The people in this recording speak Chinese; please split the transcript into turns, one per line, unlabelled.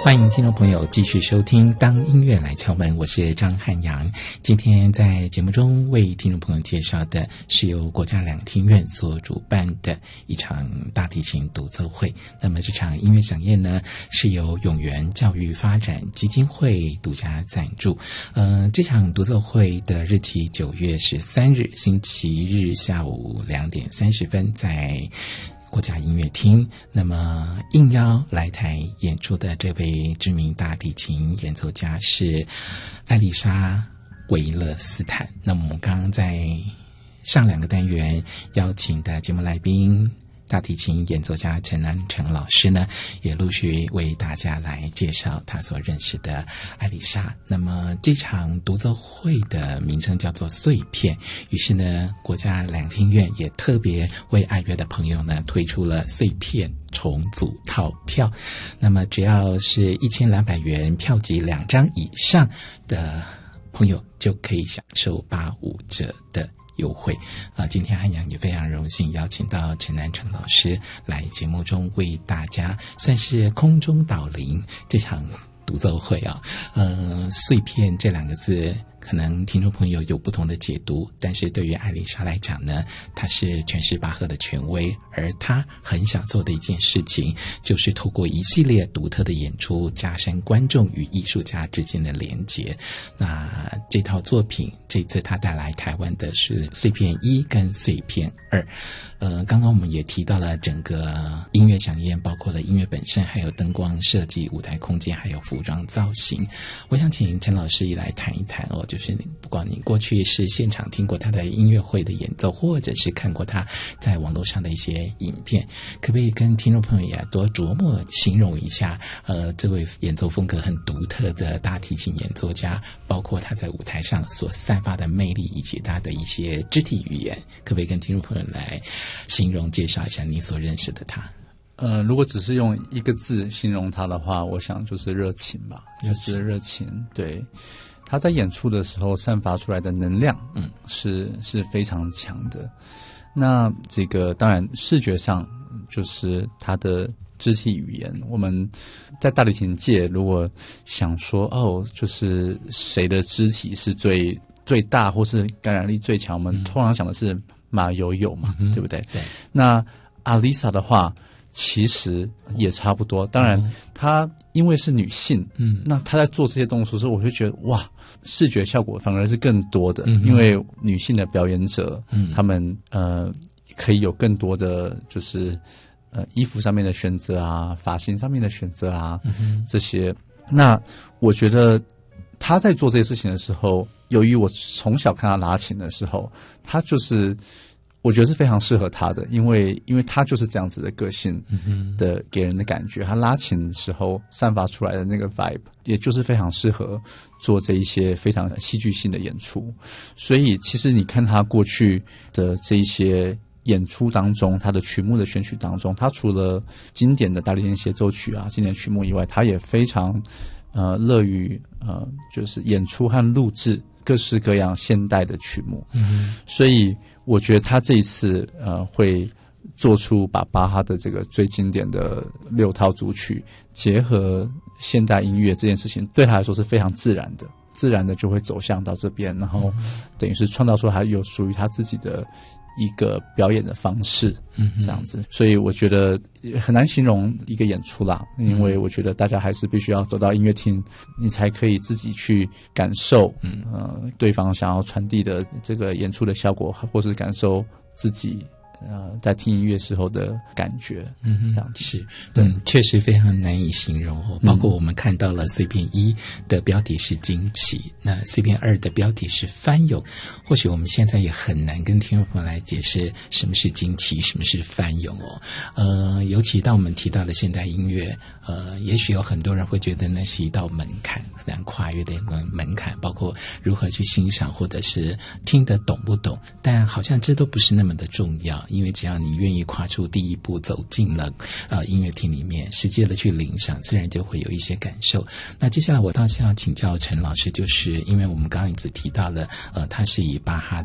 欢迎听众朋友继续收听《当音乐来敲门》，我是张汉阳。今天在节目中为听众朋友介绍的是由国家两厅院所主办的一场大提琴独奏会。那么这场音乐飨宴呢，是由永源教育发展基金会独家赞助。这场独奏会的日期9月13日星期日下午2点30分在国家音乐厅。那么应邀来台演出的这位知名大提琴演奏家是艾丽莎·维勒斯坦。那么我们刚刚在上2个单元邀请的节目来宾大提琴演奏家陈南成老师呢，也陆续为大家来介绍他所认识的艾丽莎。那么这场独奏会的名称叫做碎片，于是呢国家两厅院也特别为爱乐的朋友呢推出了碎片重组套票。那么只要是1200元票级2张以上的朋友就可以享受85折的优惠。今天汉阳也非常荣幸邀请到陈南成老师来节目中为大家算是空中导聆这场独奏会啊。碎片这2个字可能听众朋友有不同的解读，但是对于艾丽莎来讲呢，她是诠释巴赫的权威，而她很想做的一件事情就是透过一系列独特的演出加深观众与艺术家之间的连结。那这套作品这次她带来台湾的是碎片1跟碎片2。刚刚我们也提到了整个音乐飨宴包括了音乐本身，还有灯光设计、舞台空间，还有服装造型。我想请陈老师也来谈一谈哦，就是不管你过去是现场听过他的音乐会的演奏，或者是看过他在网络上的一些影片，可不可以跟听众朋友也多琢磨形容一下这位演奏风格很独特的大提琴演奏家，包括他在舞台上所散发的魅力，以及他的一些肢体语言，可不可以跟听众朋友来形容介绍一下你所认识的他？
如果只是用一个字形容他的话，我想就是热情吧，就是热情。对，他在演出的时候散发出来的能量，是非常强的。那这个当然视觉上就是他的肢体语言。我们在大提琴界如果想说就是谁的肢体是最大或是感染力最强，我们通常想的是马友友嘛，对不对？
对。
那阿丽莎的话其实也差不多，当然她因为是女性，那她在做这些动作的时候，我会觉得哇，视觉效果反而是更多的，因为女性的表演者，她们可以有更多的就是衣服上面的选择啊，发型上面的选择啊，这些。那我觉得她在做这些事情的时候，由于我从小看她拉琴的时候，她就是我觉得是非常适合他的，因为他就是这样子的个性的给人的感觉，他拉琴的时候散发出来的那个 vibe 也就是非常适合做这一些非常戏剧性的演出。所以其实你看他过去的这一些演出当中，他的曲目的选曲当中，他除了经典的大提琴协奏曲啊经典曲目以外，他也非常乐于就是演出和录制各式各样现代的曲目。所以我觉得他这一次会做出把巴哈的这个最经典的6套组曲结合现代音乐这件事情，对他来说是非常自然的就会走向到这边，然后等于是创造出还有属于他自己的一个表演的方式，这样子。所以我觉得很难形容一个演出啦，因为我觉得大家还是必须要走到音乐厅，你才可以自己去感受对方想要传递的这个演出的效果，或是感受自己在听音乐时候的感觉，这样子。
是，对，确实非常难以形容哦。包括我们看到了碎片1的标题是惊奇，那碎片2的标题是翻涌。或许我们现在也很难跟听众朋友来解释什么是惊奇，什么是翻涌哦。尤其当我们提到了现代音乐，也许有很多人会觉得那是一道门槛，很难跨越的一个门槛，包括如何去欣赏或者是听得懂不懂，但好像这都不是那么的重要。因为只要你愿意跨出第一步，走进了音乐厅里面，实际的去领赏，自然就会有一些感受。那接下来我倒是要请教陈老师，就是因为我们刚刚一直提到了他是以巴哈